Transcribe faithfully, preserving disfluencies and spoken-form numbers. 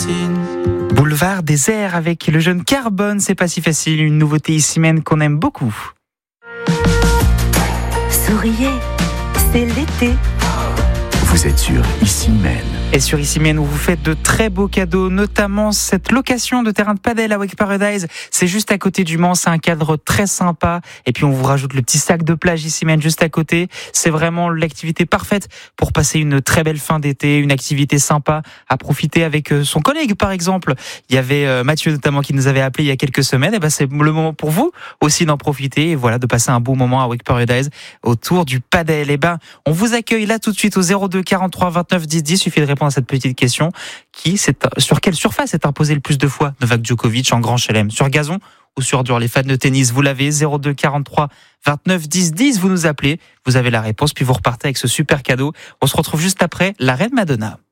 piscine. Boulevard des airs avec le jeune Carbone, c'est pas si facile, une nouveauté ici même qu'on aime beaucoup. Souriez, c'est l'été. Vous êtes sur Ici Même. Et sur Ici Même, où vous faites de très beaux cadeaux, notamment cette location de terrain de padel à Wake Paradise. C'est juste à côté du Mans, c'est un cadre très sympa. Et puis on vous rajoute le petit sac de plage Ici Même juste à côté. C'est vraiment l'activité parfaite pour passer une très belle fin d'été, une activité sympa à profiter avec son collègue par exemple. Il y avait Mathieu notamment qui nous avait appelé il y a quelques semaines. Et ben c'est le moment pour vous aussi d'en profiter et voilà de passer un beau moment à Wake Paradise autour du padel. Et ben on vous accueille là tout de suite au zéro deux quarante-trois vingt-neuf dix dix. Suffit de répondre à cette petite question. Qui, c'est, sur quelle surface est imposé le plus de fois Novak Djokovic en Grand Chelem? Sur gazon ou sur dur? Les fans de tennis, vous l'avez. zéro deux quarante-trois vingt-neuf dix dix. Vous nous appelez, vous avez la réponse, puis vous repartez avec ce super cadeau. On se retrouve juste après la reine Madonna.